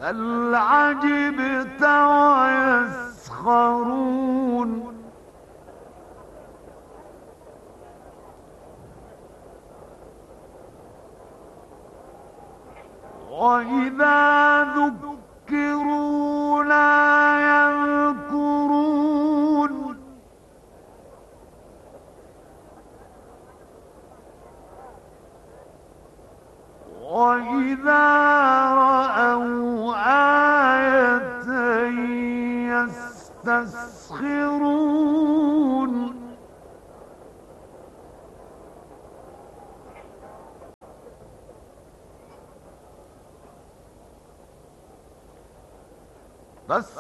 بل عجبت ويسخرون وإذا ذكروا لا يذكرون وإذا رأوا آية يستسخرون بس